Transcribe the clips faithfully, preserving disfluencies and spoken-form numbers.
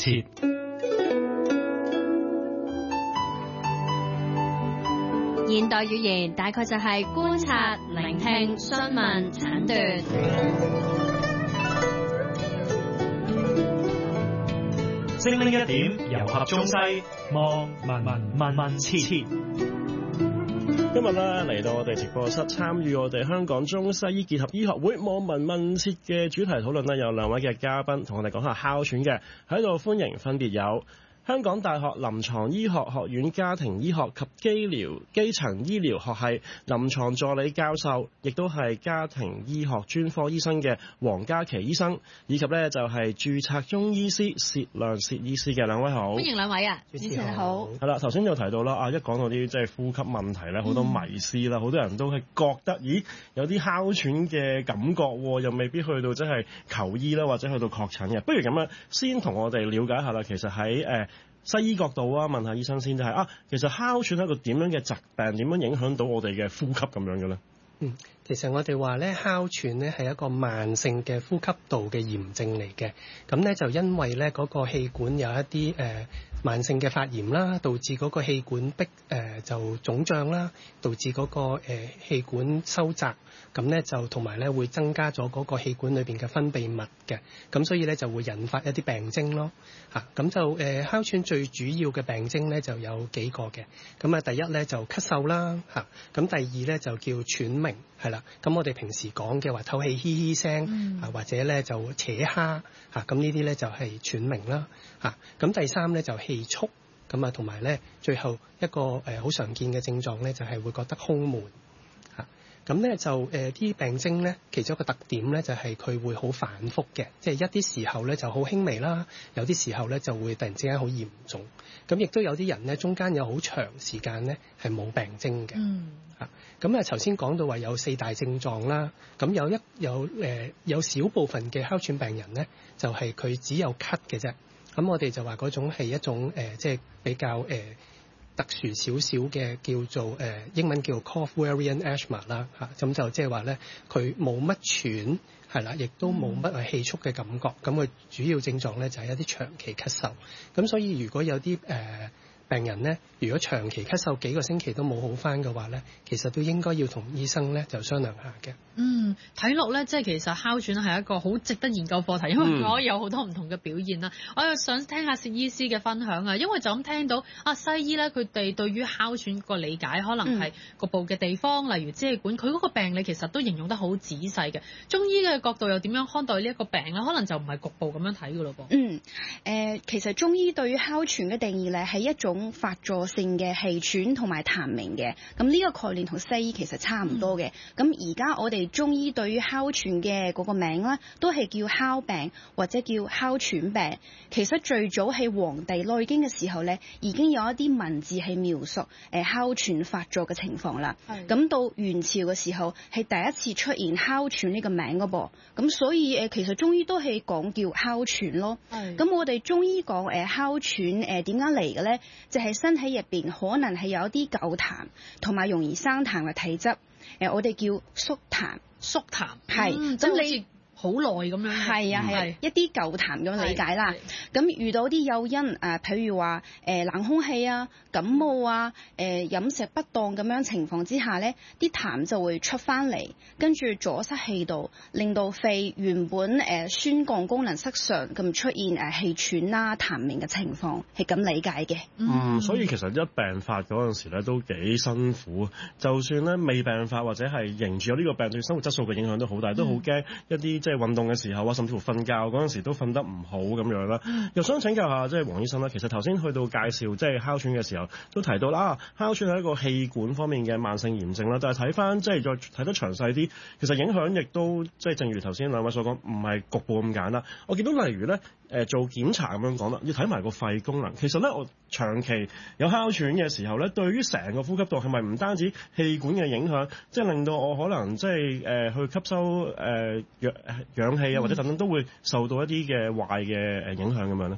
切。 現代語言大概就係觀察、聆聽、詢問、診斷。 精靈一點，糅合中西，望聞問問問切。 今日咧嚟到我哋直播室參與我哋香港中西醫結合醫學會望聞問切嘅主題討論咧，有兩位嘅嘉賓同我哋講下哮喘嘅，喺度歡迎分別有香港大學臨床醫學學院家庭醫學及基療基層醫療學系臨床助理教授，亦都係家庭醫學專科醫生嘅黃嘉琪醫生，以及咧就係註冊中醫師薛亮薛醫師嘅。兩位好， 歡迎兩位啊，主持人好。 係啦，頭先有提到啦，啊一講到啲即係呼吸問題咧，好多迷思啦，好、嗯、多人都係覺得，咦有啲哮喘嘅感覺，又未必去到真係求醫啦，或者去到確診嘅。不如咁樣先同我哋了解下啦，其實喺誒。呃西醫角度啊，問下醫生先就係、是、啊，其實哮喘係一個點樣嘅疾病，點樣影響到我哋嘅呼吸咁樣嘅咧？ 嗯，其實我哋話咧，哮喘咧係一個慢性嘅呼吸道嘅炎症嚟嘅。咁咧就因為咧嗰個氣管有一啲誒、呃、慢性嘅發炎啦，導致嗰個氣管壁誒、呃、就腫脹啦，導致嗰、那個誒、呃、氣管收窄。咁咧就同埋咧會增加咗嗰個氣管裏邊嘅分泌物嘅，咁所以咧就會引發一啲病徵咯。嚇，咁就誒哮喘最主要嘅病徵咧就有幾個嘅。咁啊第一咧就咳嗽啦，嚇，咁第二咧就叫喘鳴，係啦。咁我哋平時講嘅話透氣嘻嘻聲，啊、嗯、或者咧就扯蝦，嚇，咁呢啲咧就係喘鳴啦。嚇，咁第三咧就氣促，咁啊同埋咧最後一個誒好常見嘅症狀咧就係會覺得胸悶。咁咧就誒啲、呃、病徵咧，其中一個特點咧就係、是、佢會好反覆嘅，即係一啲時候咧就好輕微啦，有啲時候咧就會突然之間好嚴重。咁亦都有啲人咧中間有好長時間咧係冇病徵嘅。嗯。啊，咁啊頭先講到話有四大症狀啦，咁有一有誒、呃、有少部分嘅哮喘病人咧，就係、是、佢只有咳嘅啫。咁我哋就話嗰種係一種誒、呃、即係比較誒。呃特殊少少嘅叫做誒、呃、英文叫 cough variant asthma 啦嚇，咁就即係話咧佢冇乜喘係啦，亦都冇乜氣促嘅感覺，咁佢主要症狀咧就係一啲長期咳嗽，咁所以如果有啲誒、呃、病人咧，如果長期咳嗽幾個星期都冇好返嘅話咧，其實都應該要同醫生咧就商量下嘅。 嗯，睇落咧，即係其實哮喘係一個好值得研究課題，因為佢可以有好多唔同嘅表現啦、嗯。我又想聽下薛醫師嘅分享啊，因為就咁聽到啊西醫咧，佢哋對於哮喘個理解可能係局部嘅地方，嗯、例如支氣管，佢嗰個病理其實都形容得好仔細嘅。中醫嘅角度又點樣看待呢一個病咧？可能就唔係局部咁樣睇㗎咯噃。 嗯，誒、呃，其實中醫對於哮喘嘅定義咧係一種發作性嘅氣喘同埋痰鳴嘅，咁呢個概念同西醫其實差唔多嘅。咁而家我哋中醫對於哮喘嘅嗰個名咧，都係叫哮病或者叫哮喘病。其實最早喺《黃帝內經》嘅時候咧，已經有一啲文字係描述誒哮喘發作嘅情況啦。咁到元朝嘅時候，係第一次出現哮喘呢個名嘅噃。咁所以誒，其實中醫都係講叫哮喘咯。咁我哋中醫講誒哮喘誒點解嚟嘅咧？就係、是、身體入邊可能係有一啲舊痰同埋容易生痰嘅體質。誒，我哋叫縮痰。 縮痰係，咁、嗯、你好耐咁樣， 係啊係啊，一啲舊痰咁理解啦。咁遇到啲誘因誒、呃，譬如話誒、呃、冷空氣啊、感冒啊、誒、呃、飲食不當咁樣情況之下咧，啲痰就會出翻嚟，跟住阻塞氣道，令到肺原本誒、呃、宣降功能失常，咁出現誒、呃、氣喘啦、痰鳴嘅情況，係咁理解嘅。 嗯，所以其實一病發嗰陣時咧都幾辛苦，就算咧未病發或者係迎住有呢個病對生活質素嘅影響都好大，都好驚一啲即係運動嘅時候啊，甚至乎瞓覺嗰陣時都瞓得唔好咁樣啦。又想請教下即係黃醫生啦，其實頭先去到介紹即係哮喘嘅時候，都提到啦，哮喘係一個氣管方面嘅慢性炎症啦。但係睇翻即係再睇得詳細啲，其實影響亦都即係正如頭先兩位所講，唔係局部咁簡單。我見到例如咧，誒做檢查咁樣講啦，要睇埋個肺功能。其實咧，我長期有哮喘嘅時候咧，對於成個呼吸道係咪唔單止氣管嘅影響，即係令到我可能即係誒去吸收誒、呃、氧氧氣啊，或者等等都會受到一啲嘅壞嘅誒影響咁樣咧？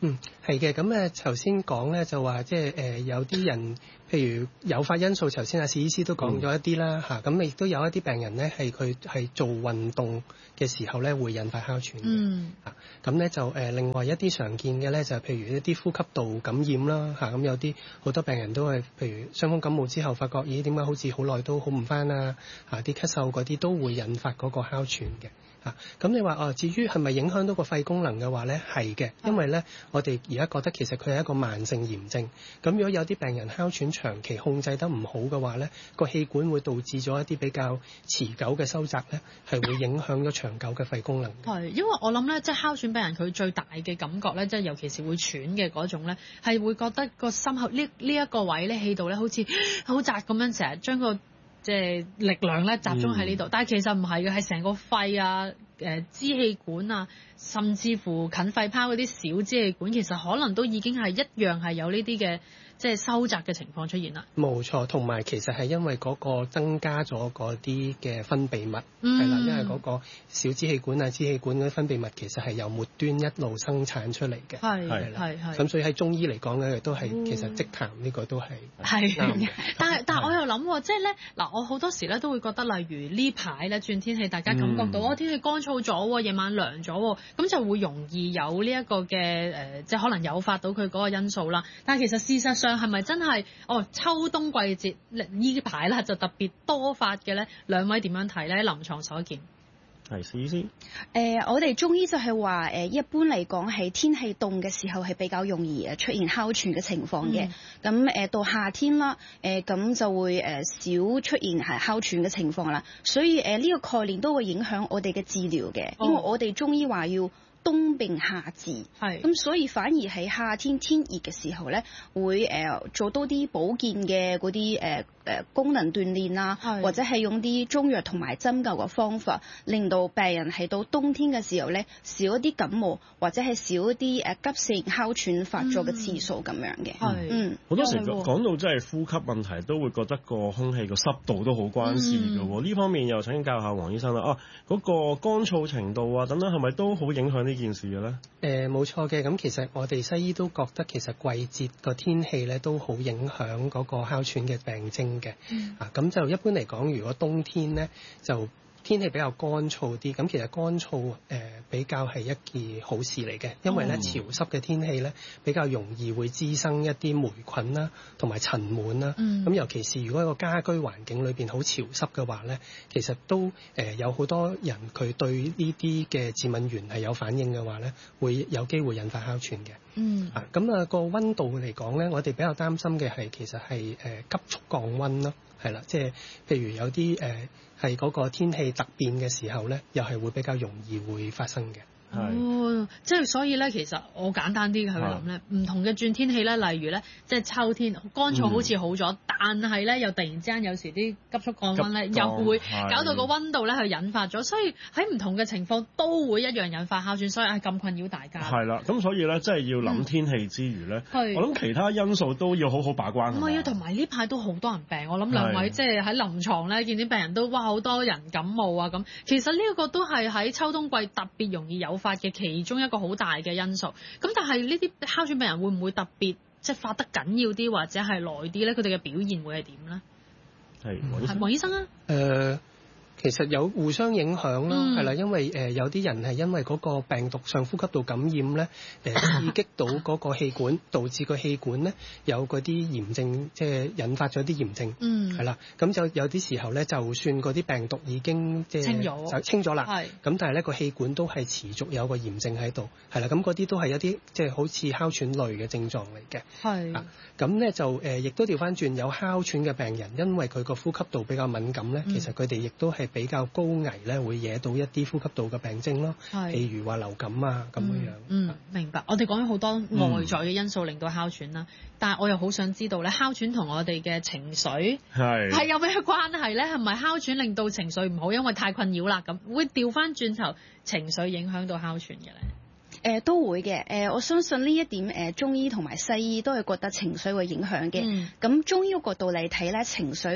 嗯，係嘅。咁誒頭先講咧就話即係誒有啲人，譬如誘發因素，頭先阿史醫師都講咗一啲啦嚇。咁亦都有一啲病人咧係佢係做運動嘅時候咧會引發哮喘嘅。嗯。嚇，咁咧就誒另外一啲常見嘅咧就係譬如一啲呼吸道感染啦嚇。咁有啲好多病人都係譬如傷風感冒之後發覺，咦點解好似好耐都好唔返啊？嚇，啲咳嗽嗰啲都會引發嗰個哮喘嘅。啊，咁你話哦，至於係咪影響到個肺功能嘅話咧，係嘅，因為咧我哋而家覺得其實佢係一個慢性炎症。咁如果有啲病人哮喘長期控制得唔好嘅話咧，個氣管會導致咗一啲比較持久嘅收窄咧，係會影響咗長久嘅肺功能。 係，因為我諗咧，即係哮喘病人佢最大嘅感覺咧，即係尤其是會喘嘅嗰種咧，係會覺得個心口呢呢一個位咧氣道咧好似好窄咁樣，成日將個即係力量咧集中喺呢度，嗯、但係其實唔係嘅，係成個肺啊、誒、呃、支氣管啊，甚至乎近肺泡嗰啲小支氣管，其實可能都已經係一樣係有呢啲嘅即係收窄嘅情況出現啦。冇錯，同埋其實係因為嗰個增加咗嗰啲嘅分泌物，係啦、嗯，因為嗰個小支氣管啊、支氣管嗰啲分泌物其實係由末端一路生產出嚟嘅，係係係。咁所以喺中醫嚟講咧，亦都係、嗯、其實積痰呢個都係係。但係但係我又諗，即係咧嗱，我好多時咧都會覺得，例如呢排咧轉天氣，大家感覺到哦、嗯、天氣乾燥咗，夜晚涼咗，咁就會容易有呢一個嘅誒、呃，即係可能誘發到佢嗰個因素啦。但係其實事實上係咪真係哦秋冬季節呢排啦就特別多發嘅咧？兩位點樣睇咧？臨床所見。係試先。誒、呃，我哋中醫就係話誒，一般嚟講係天氣凍嘅時候係比較容易誒出現哮喘嘅情況嘅。咁誒、嗯呃、到夏天啦，誒、呃、咁就會誒少出現係哮喘嘅情況啦。所以誒呢、呃這個概念都會影響我哋嘅治療嘅，因為我哋中醫話要冬病夏治，係咁，所以反而喺夏天天熱嘅時候咧，會誒、呃、做多啲保健嘅嗰啲誒誒功能鍛鍊啦，或者係用啲中藥同埋針灸嘅方法，令到病人喺到冬天嘅時候咧少一啲感冒，或者係少一啲誒急性哮喘發作嘅次數咁樣嘅。係嗯，好、嗯、多時講到真係呼吸問題，都會覺得個空氣個濕度都好關事嘅喎。呢、嗯、方面又請教下黃醫生啦。啊，嗰、那個乾燥程度啊等等，係咪都好影響呢件事嘅咧？誒、呃，冇錯嘅。咁其實我哋西醫都覺得其實季節個天氣咧都好影響嗰個哮喘嘅病徵嘅。嗯、啊，咁就一般嚟講，如果冬天咧就天氣比較乾燥啲，咁其實乾燥誒、呃、比較係一件好事嚟嘅，因為咧、嗯、潮濕嘅天氣咧比較容易會滋生一啲霉菌啦，同埋塵蟎啦。咁、嗯、尤其是如果一個家居環境裏邊好潮濕嘅話咧，其實都誒、呃、有好多人佢對呢啲嘅致敏原係有反應嘅話咧，會有機會引發哮喘嘅。嗯。啊，咁、那、啊個溫度嚟講咧，我哋比較擔心嘅係其實係誒、呃、急速降溫咯，係啦，即係譬如有啲誒。呃係嗰個天氣突變嘅時候咧，又係會比較容易會發生嘅。哦，即係所以咧，其實我簡單啲去諗咧，唔同嘅轉天氣咧，例如咧，即係秋天乾燥好似好咗，嗯、但係咧又突然之間有時啲急速降溫咧，又會搞到個溫度咧去引發咗，所以喺唔同嘅情況都會一樣引發哮喘，所以係咁困擾大家。係啦，咁所以咧，即係要諗天氣之餘咧，嗯、我諗其他因素都要好好把關。唔係啊，同埋呢排都好多人病，我諗兩位即係喺臨床咧見啲病人都哇好多人感冒啊咁，其實呢一個都係喺秋冬季特別容易有發嘅其中一個好大嘅因素，咁但係呢啲哮喘病人會唔會特別即係發得緊要啲，或者係耐啲咧？佢哋嘅表現會係點咧？係係黃醫生啊？誒、呃。其實有互相影響啦，係啦、嗯，因為誒、呃、有啲人係因為嗰個病毒上呼吸道感染咧，誒、呃、刺激到嗰個氣管，導致個氣管咧有嗰啲炎症，即係引發咗啲炎症，嗯，係啦，咁就有啲時候咧，就算嗰啲病毒已經即係清咗，就清咗啦，係，咁但係咧個氣管都係持續有個炎症喺度，係啦，咁嗰啲都係一啲即係好似哮喘類嘅症狀嚟嘅，係，咁咧、啊、就誒亦、呃、都調翻轉有哮喘嘅病人，因為佢個呼吸道比較敏感咧，嗯、其實佢哋亦都係比較高危咧，會惹到一啲呼吸道嘅病徵咯，譬如話流感啊咁樣樣。嗯，嗯，明白。我哋講咗好多外在嘅因素令到哮喘啦，嗯、但係我又好想知道咧，哮喘同我哋嘅情緒係係有咩關係咧？係咪哮喘令到情緒唔好，因為太困擾啦？咁會調翻轉頭情緒影響到哮喘嘅咧？誒、呃、都會嘅，誒、呃、我相信呢一點，誒、呃、中醫同埋西醫都係覺得情緒會影響嘅。咁、嗯、中醫嘅角度嚟睇咧，情緒都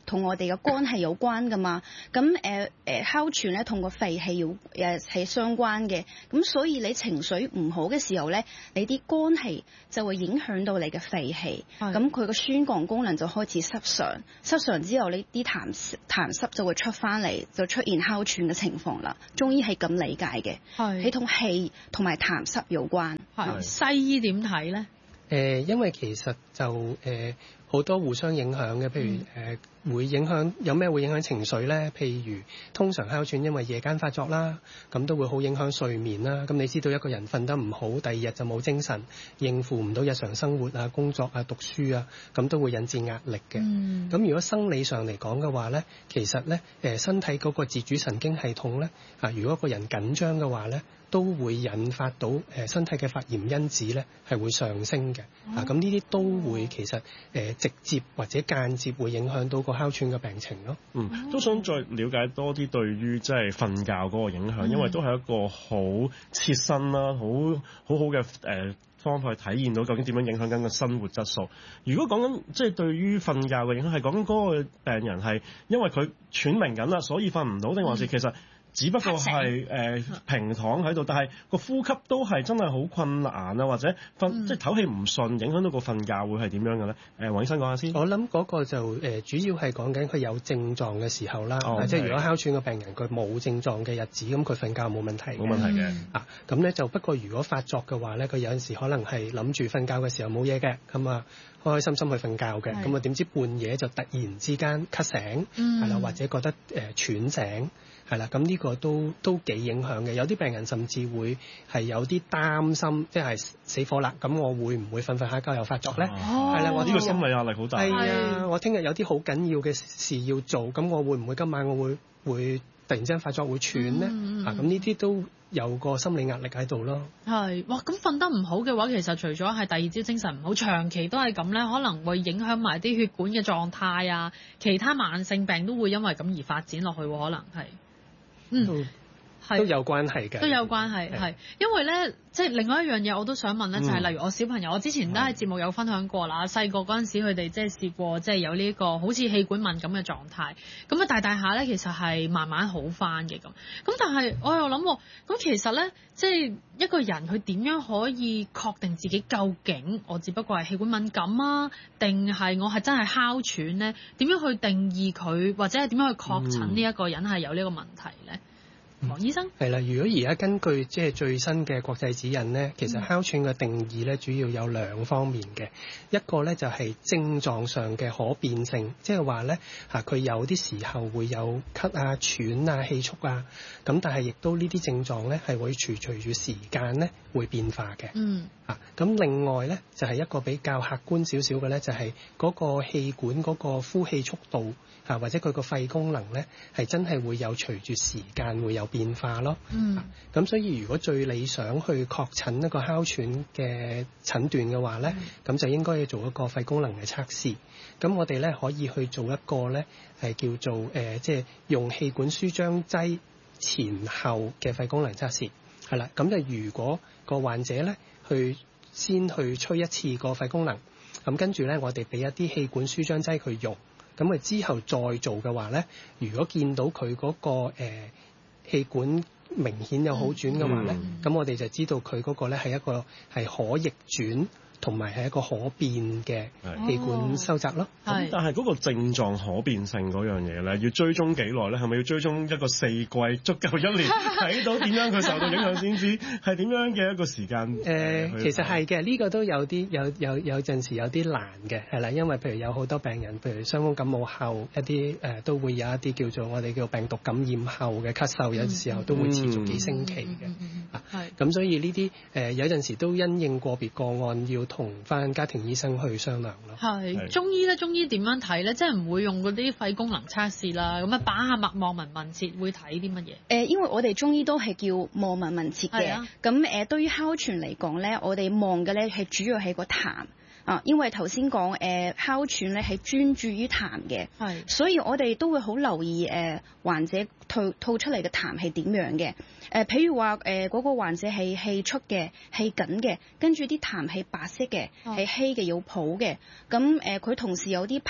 同我哋嘅肝係有關噶嘛。咁誒誒哮喘咧同個肺係要誒係相關嘅。咁所以你情緒唔好嘅時候咧，你啲肝氣就會影響到你嘅肺氣。咁佢個宣降功能就開始失常，失常之後呢啲痰痰濕就會出翻嚟，就出現哮喘嘅情況啦。中醫係咁理解嘅，係同氣同埋痰濕有關。 係西醫點睇咧？ 誒、呃，因為其實就誒好、呃、多互相影響嘅，譬如誒、呃、會影響有咩會影響情緒咧？譬如通常哮喘因為夜間發作啦，咁都會好影響睡眠啦。咁你知道一個人瞓得唔好，第二日就冇精神，應付唔到日常生活啊、工作啊、讀書啊，咁都會引致壓力嘅。咁、嗯、如果生理上嚟講嘅話咧，其實咧誒身體嗰個自主神經系統咧啊，如果個人緊張嘅話咧，都會引發到誒身體嘅發炎因子咧係會上升嘅。啊，咁呢啲都會其實誒直接或者間接會影響到個哮喘嘅病情咯。 嗯，都想再了解多啲對於即係瞓覺嗰個影響，嗯、因為都係一個好切身啦，好好好嘅誒方法去體現到究竟點樣影響緊個生活質素。如果講緊即係對於瞓覺嘅影響，係講緊嗰個病人係因為佢喘鳴緊啦，所以瞓唔到，定還是其實只不過係誒、呃、平躺喺度，但係個呼吸都係真係好困難啊，或者瞓、嗯、即係唞氣唔順，影響到個瞓覺會係點樣嘅咧？誒、呃，黃醫生講下先。 我諗嗰個就誒、呃、主要係講緊佢有症狀嘅時候啦， 哦、 即係如果哮喘嘅病人佢冇症狀嘅日子，咁佢瞓覺冇問題。 冇問題嘅。 啊，咁咧就不過如果發作嘅話咧，佢有陣時可能係諗住瞓覺嘅時候冇嘢嘅，咁啊開開心心去瞓覺嘅，咁啊點知半夜就突然之間咳醒，係啦、嗯，或者覺得誒、呃、喘醒。係啦，咁呢個都都幾影響嘅。有啲病人甚至會係有啲擔心，即係死火啦。咁我會唔會瞓瞓下覺又發作咧？係啦、哦，我呢個心理壓力好大。 係啊，我聽日有啲好緊要嘅事要做，咁我會唔會今晚我會會突然之間發作會喘咧？嗯、啊，咁呢啲都有個心理壓力喺度咯。 係，哇！咁瞓得唔好嘅話，其實除咗係第二朝精神唔好，長期都係咁咧，可能會影響埋啲血管嘅狀態啊，其他慢性病都會因為咁而發展落去，可能係。嗯， 都有關係嘅， 都有關係，係因為咧，即係另外一樣嘢，我都想問咧，就係、是、例如我小朋友，我之前都喺節目有分享過啦，細個嗰陣時佢哋即係試過，即係有呢、這個好似氣管敏感嘅狀態，咁啊大大下咧，其實係慢慢好翻嘅咁，咁但係我又諗，咁其實咧，即係一個人佢點樣可以確定自己究竟我只不過係氣管敏感啊，定係我係真係哮喘咧？點樣去定義佢，或者係點樣去確診呢一個人係有呢個問題咧？黃醫生係啦，如果而家根據即係最新嘅國際指引咧，其實哮喘嘅定義咧主要有兩方面嘅，一個咧就係症狀上嘅可變性，即係話咧嚇佢有啲時候會有咳啊、喘啊、氣促啊，咁但係亦都呢啲症狀咧係會隨隨住時間咧會變化嘅。嗯啊，咁另外咧就係一個比較客觀少少嘅咧，就係嗰個氣管嗰個呼氣速度啊，或者佢個肺功能咧係真係會有隨住時間會有變化咯。嗯，咁、啊、所以如果最理想去確診一個哮喘嘅診斷嘅話咧，咁、嗯、就應該要做一個肺功能嘅測試。咁我哋咧可以去做一個咧係叫做誒，即、呃、係、就是、用氣管舒張劑前後嘅肺功能測試。係啦，咁就如果個患者咧去先去吹一次個肺功能，咁跟住咧我哋俾一啲氣管舒張劑佢用，咁佢之後再做嘅話咧，如果見到佢嗰、那個誒、呃、氣管明顯有好轉嘅話咧，咁、嗯、我哋就知道佢嗰個咧係一個係可逆轉同埋係一個可變嘅氣管收窄咯。 咁、哦、但係嗰個症狀可變性嗰樣嘢咧，要追蹤幾耐咧？係咪要追蹤一個四季，足夠一年睇到點樣佢受到影響先知係點樣嘅一個時間？誒、 呃，其實係嘅，呢、這個都有啲有有有陣時有啲難嘅，係啦，因為譬如有好多病人，譬如傷風感冒後一啲誒、呃，都會有一啲叫做我哋叫病毒感染後嘅咳嗽，有時候都會持續幾星期嘅。嗯嗯嗯、啊，係。咁所以呢啲誒有陣時都因應個別個案要同翻家庭醫生去商量咯。 係中醫咧，中醫點樣睇咧？即係唔會用嗰啲肺功能測試啦，咁啊把下脈望聞問切，會睇啲乜嘢？誒， 因為我哋中醫都係叫望聞問切嘅。咁誒、啊，對於哮喘嚟講咧，我哋望嘅咧係主要係個痰啊，因為頭先講誒哮喘咧係專注於痰嘅，係，所以我哋都會好留意誒、呃、患者吐吐出嚟嘅痰係點樣嘅。誒、呃，譬如話誒嗰個患者係氣出嘅、氣緊嘅，跟住啲痰係白色嘅、係稀嘅、有泡嘅。咁誒，佢、呃、同時有啲怕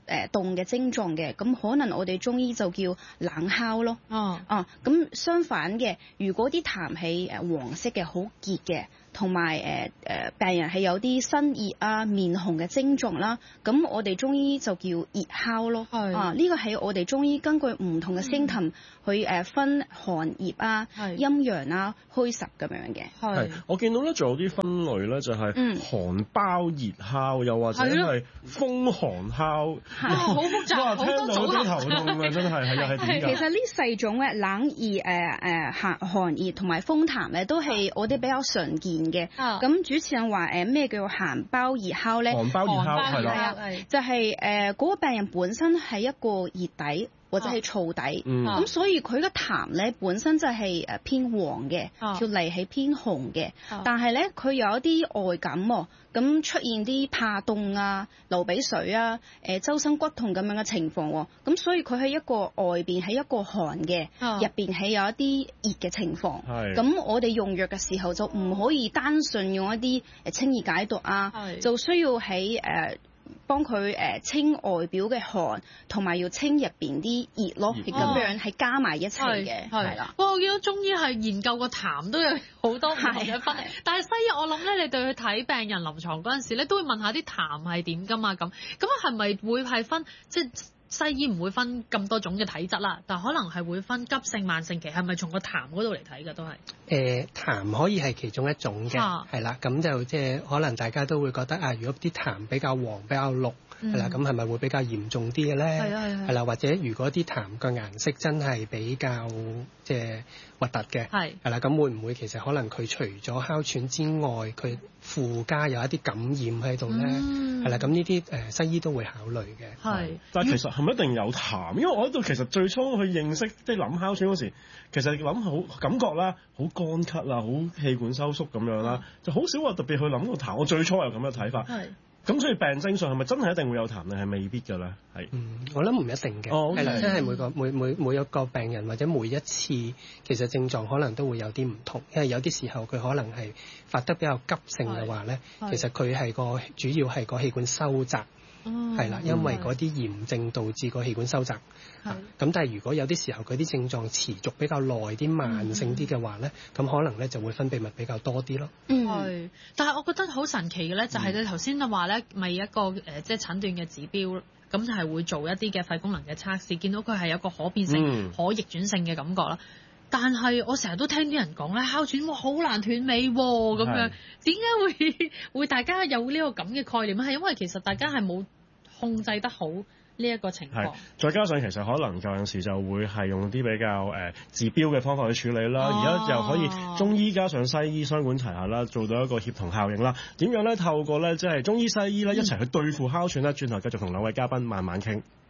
誒凍嘅症狀嘅，咁可能我哋中醫就叫冷烤咯。 哦， 啊，咁相反嘅，如果啲痰係誒黃色嘅，好結嘅，同埋誒誒病人係有啲身熱啊、面紅嘅症狀啦，咁我哋中醫就叫熱烤咯。 係啊，呢個係我哋中醫根據唔同嘅 symptom 去誒分寒熱啊、 係陰陽啊、虛實咁樣嘅。 係係，我見到咧仲有啲分類咧，就係嗯寒包熱烤，又或者係風寒烤。 哇，好複雜， 哇！ 好聽到都多組合。 頭痛啊，真係係又係點㗎？ 其實呢四種咧冷熱誒誒寒寒熱同埋風痰咧，都係我哋比較常見嘅。 啊咁主持人話誒咩叫寒包熱烤咧？ 寒包熱烤寒包係啦， 熱烤係就係誒嗰個病人本身係一個熱底或者係燥底， 嗯咁、所以佢個痰咧本身就係誒偏黃嘅， 啊條脷係偏紅嘅， 啊但係咧佢有一啲外感喎，咁出現啲怕凍啊、流鼻水啊、誒周身骨痛咁樣嘅情況喎，咁所以佢係一個外邊係一個寒嘅， 啊入邊係有一啲熱嘅情況。 係咁我哋用藥嘅時候就唔可以單純用一啲誒清熱解毒啊， 係就需要喺誒。呃幫佢誒清外表嘅寒，同埋要清入邊啲熱咯，係咁樣係加埋一齊嘅，係啦。 不過我見到中醫係研究個痰都有好多唔同嘅分係係， 但係西醫我諗咧，你對佢睇病人臨床嗰陣時咧，都會問下啲痰係點㗎嘛咁，咁係咪會係分即係？西醫唔會分咁多種嘅體質啦，但可能係會分急性、慢性期，係咪從個痰嗰度嚟睇嘅都係？ 誒痰可以係其中一種嘅， 啊係啦，咁就即係可能大家都會覺得啊，如果啲痰比較黃、比較綠，係啦，咁係咪會比較嚴重啲嘅咧？ 係啊係啊係啦，或者如果啲痰個顏色真係比較即係核突嘅， 係係啦，咁會唔會其實可能佢除咗哮喘之外，佢附加有一啲感染喺度咧？ 嗯係啦，咁呢啲誒西醫都會考慮嘅。 係。 但係其實係咪一定有痰？因為我喺度其實最初去認識即係諗哮喘嗰時，其實諗好感覺啦，好乾咳啦，好氣管收縮咁樣啦，就好少話特別去諗個痰。我最初有咁嘅睇法。 係。 咁所以病徵上係咪真係一定會有痰咧？係未必㗎咧，係。 嗯，我諗唔一定嘅， 哦係啦， ，OK 真係每個每每每一個病人或者每一次，其實症狀可能都會有啲唔同，因為有啲時候佢可能係發得比較急性嘅話咧， 係其實佢係個主要係個氣管收窄。係啦，因為嗰啲炎症導致個氣管收窄。 係咁但係如果有啲時候佢啲症狀持續比較耐啲、慢性啲嘅話咧，咁可能咧就會分泌物比較多啲咯。 嗯， 係，但係我覺得好神奇嘅咧，就係你頭先就話咧，咪一個誒即係診斷嘅指標，咁就係會做一啲嘅肺功能嘅測試，見到佢係有個可變性、 嗯可逆轉性嘅感覺啦。但係我成日都聽啲人講咧，哮喘哇好難斷尾喎，咁樣點解會會大家有呢個咁嘅概念咧？係因為其實大家係冇控制得好呢一個情況。 再加上其實可能有陣時就會係用啲比較誒、呃、治標嘅方法去處理啦。而家、 哦、 又可以中醫加上西醫雙管齊下啦，做到一個協同效應啦。點樣咧？透過咧即係中醫西醫咧一齊去對付哮喘咧，轉頭繼續同兩位嘉賓慢慢傾。